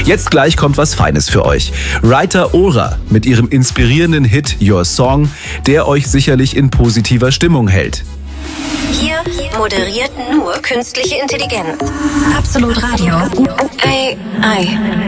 Jetzt gleich kommt was Feines für euch. Rita Ora mit ihrem inspirierenden Hit Your Song, der euch sicherlich in positiver Stimmung hält. Hier moderiert nur künstliche Intelligenz. Absolut Radio. Ei.